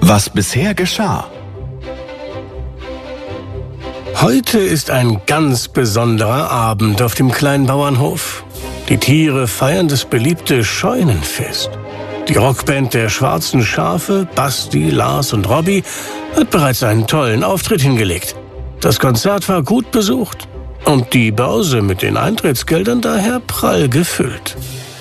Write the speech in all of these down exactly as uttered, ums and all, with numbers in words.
Was bisher geschah. Heute ist ein ganz besonderer Abend auf dem kleinen Bauernhof. Die Tiere feiern das beliebte Scheunenfest. Die Rockband der Schwarzen Schafe, Basti, Lars und Robby, hat bereits einen tollen Auftritt hingelegt. Das Konzert war gut besucht und die Börse mit den Eintrittsgeldern daher prall gefüllt.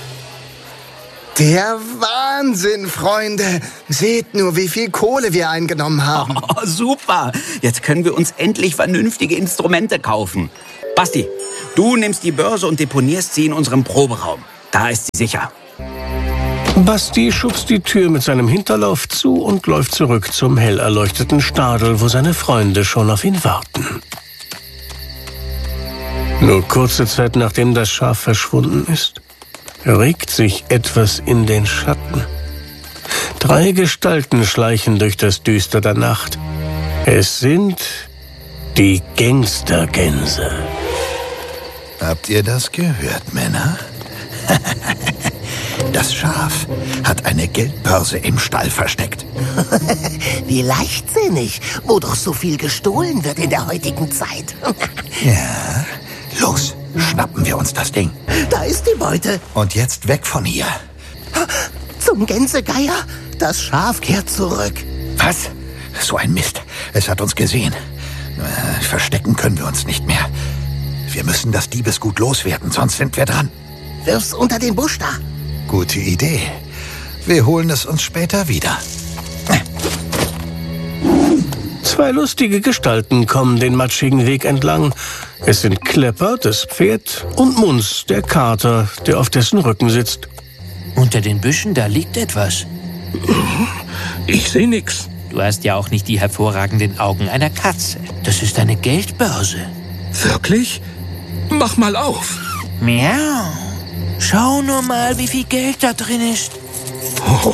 Der Wahnsinn, Freunde! Seht nur, wie viel Kohle wir eingenommen haben. Oh, super! Jetzt können wir uns endlich vernünftige Instrumente kaufen. Basti, du nimmst die Börse und deponierst sie in unserem Proberaum. Da ist sie sicher. Basti schubst die Tür mit seinem Hinterlauf zu und läuft zurück zum hell erleuchteten Stadel, wo seine Freunde schon auf ihn warten. Nur kurze Zeit nachdem das Schaf verschwunden ist, regt sich etwas in den Schatten. Drei Gestalten schleichen durch das Düster der Nacht. Es sind die Gangstergänse. Habt ihr das gehört, Männer? Das Schaf hat eine Geldbörse im Stall versteckt. Wie leichtsinnig, wo doch so viel gestohlen wird in der heutigen Zeit. Ja, los, schnappen wir uns das Ding. Da ist die Beute. Und jetzt weg von hier. Zum Gänsegeier. Das Schaf kehrt zurück. Was? So ein Mist. Es hat uns gesehen. Äh, verstecken können wir uns nicht mehr. Wir müssen das Diebesgut loswerden, sonst sind wir dran. Wirf's unter den Busch da. Gute Idee. Wir holen es uns später wieder. Zwei lustige Gestalten kommen den matschigen Weg entlang. Es sind Klepper, das Pferd, und Munz, der Kater, der auf dessen Rücken sitzt. Unter den Büschen, da liegt etwas. Ich sehe nix. Du hast ja auch nicht die hervorragenden Augen einer Katze. Das ist eine Geldbörse. Wirklich? Mach mal auf. Miau. Schau nur mal, wie viel Geld da drin ist. Oh,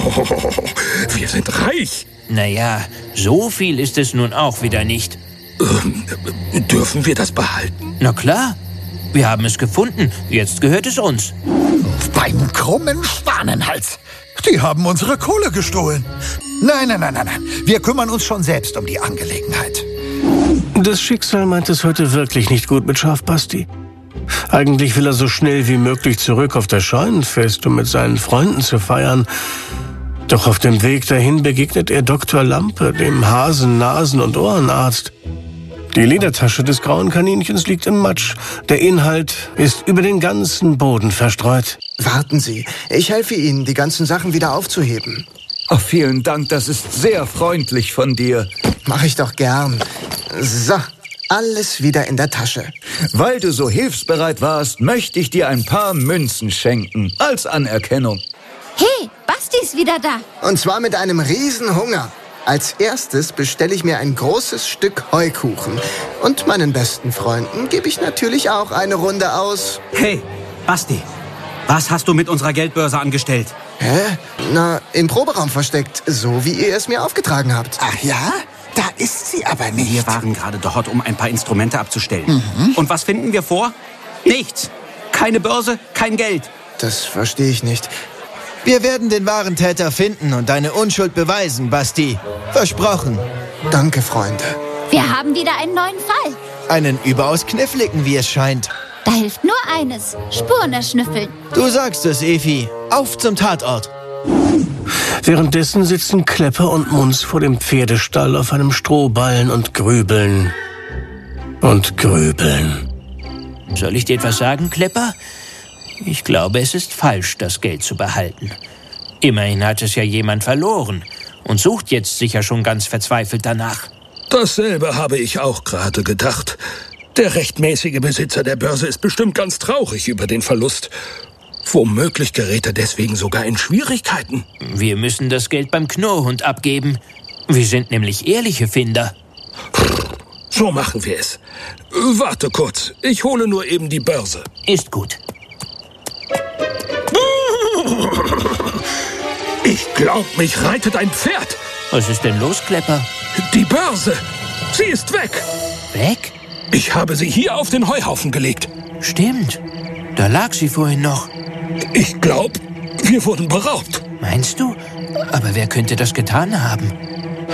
wir sind reich. Naja, so viel ist es nun auch wieder nicht. Ähm, dürfen wir das behalten? Na klar. Wir haben es gefunden. Jetzt gehört es uns. Beim krummen Schwanenhals. Die haben unsere Kohle gestohlen. Nein, nein, nein, nein, nein. Wir kümmern uns schon selbst um die Angelegenheit. Das Schicksal meint es heute wirklich nicht gut mit Schaf Basti. Eigentlich will er so schnell wie möglich zurück auf das Scheunenfest, um mit seinen Freunden zu feiern. Doch auf dem Weg dahin begegnet er Doktor Lampe, dem Hasen-, Nasen- und Ohrenarzt. Die Ledertasche des grauen Kaninchens liegt im Matsch. Der Inhalt ist über den ganzen Boden verstreut. Warten Sie, ich helfe Ihnen, die ganzen Sachen wieder aufzuheben. Oh, vielen Dank, das ist sehr freundlich von dir. Mach ich doch gern. So, alles wieder in der Tasche. Weil du so hilfsbereit warst, möchte ich dir ein paar Münzen schenken, als Anerkennung. Hey, Basti ist wieder da. Und zwar mit einem Riesenhunger. Als erstes bestelle ich mir ein großes Stück Heukuchen. Und meinen besten Freunden gebe ich natürlich auch eine Runde aus. Hey, Basti, was hast du mit unserer Geldbörse angestellt? Hä? Na, im Proberaum versteckt, so wie ihr es mir aufgetragen habt. Ach ja? Da ist sie aber nicht. Wir waren gerade dort, um ein paar Instrumente abzustellen. Mhm. Und was finden wir vor? Nichts. Keine Börse, kein Geld. Das verstehe ich nicht. Wir werden den wahren Täter finden und deine Unschuld beweisen, Basti. Versprochen. Danke, Freunde. Wir haben wieder einen neuen Fall. Einen überaus kniffligen, wie es scheint. Da hilft nur eines. Spuren erschnüffeln. Du sagst es, Efi. Auf zum Tatort. Währenddessen sitzen Klepper und Munz vor dem Pferdestall auf einem Strohballen und grübeln. Und grübeln. Soll ich dir etwas sagen, Klepper? Ich glaube, es ist falsch, das Geld zu behalten. Immerhin hat es ja jemand verloren und sucht jetzt sicher schon ganz verzweifelt danach. Dasselbe habe ich auch gerade gedacht. Der rechtmäßige Besitzer der Börse ist bestimmt ganz traurig über den Verlust. Womöglich gerät er deswegen sogar in Schwierigkeiten. Wir müssen das Geld beim Knurrhund abgeben. Wir sind nämlich ehrliche Finder. So machen wir es. Warte kurz, ich hole nur eben die Börse. Ist gut. Ich glaub, mich reitet ein Pferd. Was ist denn los, Klepper? Die Börse. Sie ist weg. Weg? Ich habe sie hier auf den Heuhaufen gelegt. Stimmt. Da lag sie vorhin noch. Ich glaub, wir wurden beraubt. Meinst du? Aber wer könnte das getan haben?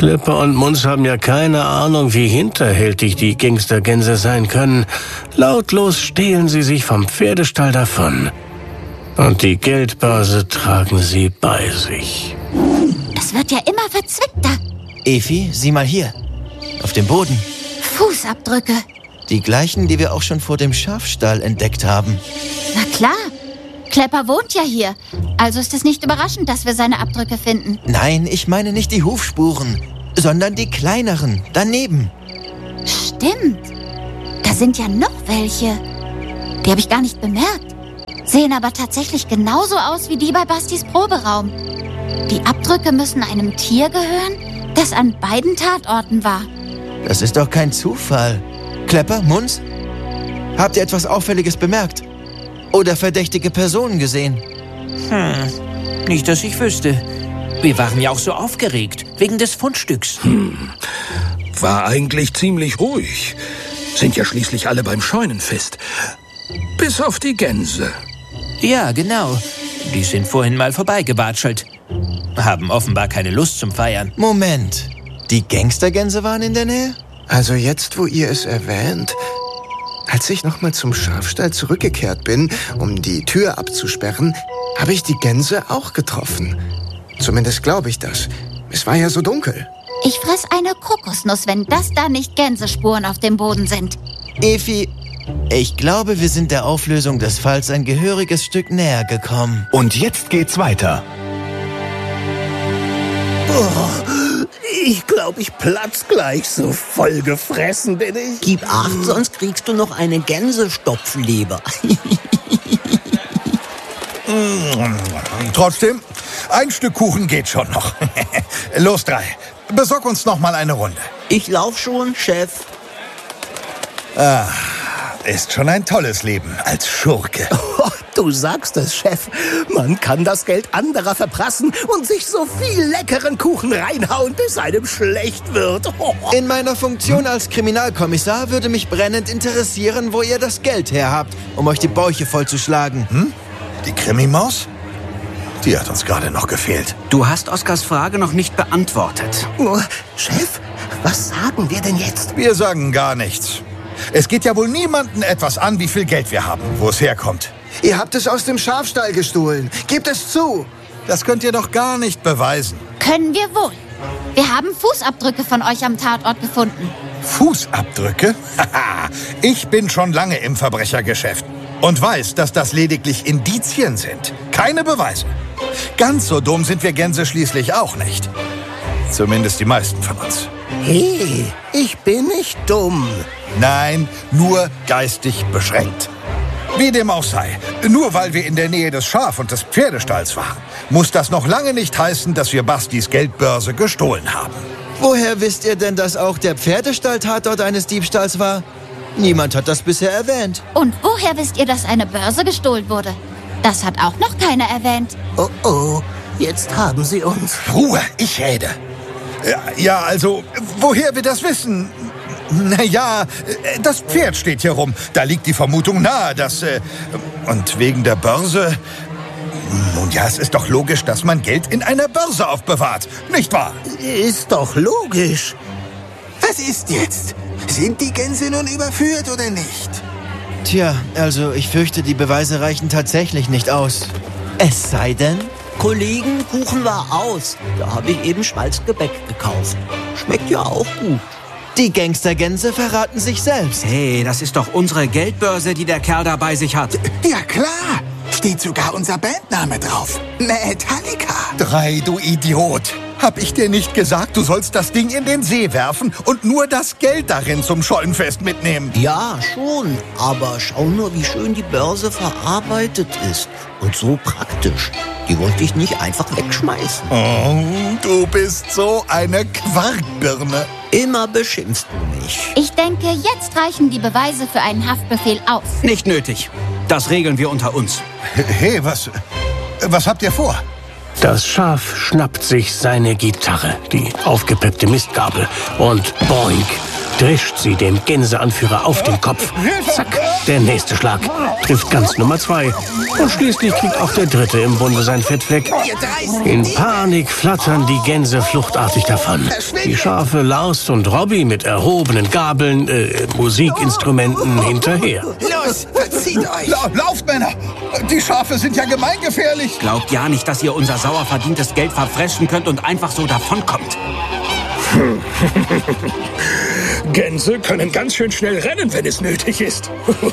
Klepper und Munz haben ja keine Ahnung, wie hinterhältig die Gangstergänse sein können. Lautlos stehlen sie sich vom Pferdestall davon. Und die Geldbörse tragen sie bei sich. Es wird ja immer verzwickter. Efi, sieh mal hier. Auf dem Boden. Fußabdrücke. Die gleichen, die wir auch schon vor dem Schafstall entdeckt haben. Na klar. Klepper wohnt ja hier. Also ist es nicht überraschend, dass wir seine Abdrücke finden. Nein, ich meine nicht die Hufspuren, sondern die kleineren, daneben. Stimmt. Da sind ja noch welche. Die habe ich gar nicht bemerkt. Sehen aber tatsächlich genauso aus wie die bei Bastis Proberaum. Die Abdrücke müssen einem Tier gehören, das an beiden Tatorten war. Das ist doch kein Zufall. Klepper, Munz? Habt ihr etwas Auffälliges bemerkt? Oder verdächtige Personen gesehen? Hm, nicht, dass ich wüsste. Wir waren ja auch so aufgeregt, wegen des Fundstücks. Hm, war eigentlich ziemlich ruhig. Sind ja schließlich alle beim Scheunenfest. Bis auf die Gänse. Ja, genau. Die sind vorhin mal vorbeigewatschelt. Haben offenbar keine Lust zum Feiern. Moment, die Gangstergänse waren in der Nähe? Also jetzt, wo ihr es erwähnt... Als ich nochmal zum Schafstall zurückgekehrt bin, um die Tür abzusperren, habe ich die Gänse auch getroffen. Zumindest glaube ich das. Es war ja so dunkel. Ich fress eine Kokosnuss, wenn das da nicht Gänsespuren auf dem Boden sind. Efi, ich glaube, wir sind der Auflösung des Falls ein gehöriges Stück näher gekommen. Und jetzt geht's weiter. Oh, ich glaube, ich platz gleich, so voll gefressen bin ich. Gib acht, sonst kriegst du noch eine Gänsestopfleber. Trotzdem, ein Stück Kuchen geht schon noch. Los, drei. Besorg uns noch mal eine Runde. Ich lauf schon, Chef. Ah, ist schon ein tolles Leben als Schurke. Oh, du sagst es, Chef. Man kann das Geld anderer verprassen und sich so viel leckeren Kuchen reinhauen, bis einem schlecht wird. Oh. In meiner Funktion als Kriminalkommissar würde mich brennend interessieren, wo ihr das Geld her habt, um euch die Bäuche vollzuschlagen. Hm? Die Krimimaus? Die hat uns gerade noch gefehlt. Du hast Oskars Frage noch nicht beantwortet. Oh, Chef, was sagen wir denn jetzt? Wir sagen gar nichts. Es geht ja wohl niemanden etwas an, wie viel Geld wir haben, wo es herkommt. Ihr habt es aus dem Schafstall gestohlen. Gebt es zu. Das könnt ihr doch gar nicht beweisen. Können wir wohl. Wir haben Fußabdrücke von euch am Tatort gefunden. Fußabdrücke? Haha, ich bin schon lange im Verbrechergeschäft und weiß, dass das lediglich Indizien sind, keine Beweise. Ganz so dumm sind wir Gänse schließlich auch nicht. Zumindest die meisten von uns. Hey, ich bin nicht dumm. Nein, nur geistig beschränkt. Wie dem auch sei, nur weil wir in der Nähe des Schaf- und des Pferdestalls waren, muss das noch lange nicht heißen, dass wir Bastis Geldbörse gestohlen haben. Woher wisst ihr denn, dass auch der Pferdestall Tatort eines Diebstahls war? Niemand hat das bisher erwähnt. Und woher wisst ihr, dass eine Börse gestohlen wurde? Das hat auch noch keiner erwähnt. Oh oh, jetzt haben sie uns. Ruhe, ich rede. Ja, ja, also, woher wir das wissen? Naja, das Pferd steht hier rum. Da liegt die Vermutung nahe, dass... Äh, und wegen der Börse... Nun ja, es ist doch logisch, dass man Geld in einer Börse aufbewahrt, nicht wahr? Ist doch logisch. Was ist jetzt? Sind die Gänse nun überführt oder nicht? Tja, also ich fürchte, die Beweise reichen tatsächlich nicht aus. Es sei denn... Kollegen, Kuchen war aus. Da habe ich eben Schmalzgebäck gekauft. Schmeckt ja auch gut. Die Gangstergänse verraten sich selbst. Hey, das ist doch unsere Geldbörse, die der Kerl da bei sich hat. Ja klar, steht sogar unser Bandname drauf. Metallica. Drei, du Idiot. Hab ich dir nicht gesagt, du sollst das Ding in den See werfen und nur das Geld darin zum Scheunenfest mitnehmen? Ja, schon. Aber schau nur, wie schön die Börse verarbeitet ist. Und so praktisch. Die wollte ich nicht einfach wegschmeißen. Oh, du bist so eine Quarkbirne. Immer beschimpfst du mich. Ich denke, jetzt reichen die Beweise für einen Haftbefehl aus. Nicht nötig. Das regeln wir unter uns. Hey, was, was habt ihr vor? Das Schaf schnappt sich seine Gitarre, die aufgepeppte Mistgabel, und boink, drischt sie dem Gänseanführer auf den Kopf. Zack, der nächste Schlag. Trifft ganz Nummer zwei. Und schließlich kriegt auch der dritte im Bunde sein Fettfleck. In Panik flattern die Gänse fluchtartig davon. Die Schafe Lars und Robby mit erhobenen Gabeln, äh, Musikinstrumenten hinterher. Los, verzieht euch! La lauft, Männer! Die Schafe sind ja gemeingefährlich. Glaubt ja nicht, dass ihr unser sauer verdientes Geld verfressen könnt und einfach so davonkommt. Gänse können ganz schön schnell rennen, wenn es nötig ist.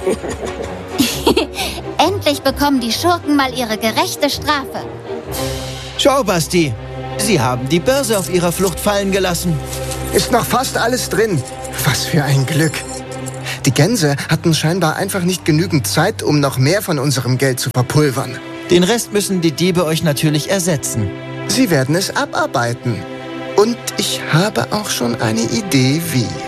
Endlich bekommen die Schurken mal ihre gerechte Strafe. Schau, Basti. Sie haben die Börse auf ihrer Flucht fallen gelassen. Ist noch fast alles drin. Was für ein Glück. Die Gänse hatten scheinbar einfach nicht genügend Zeit, um noch mehr von unserem Geld zu verpulvern. Den Rest müssen die Diebe euch natürlich ersetzen. Sie werden es abarbeiten. Und ich habe auch schon eine Idee, wie.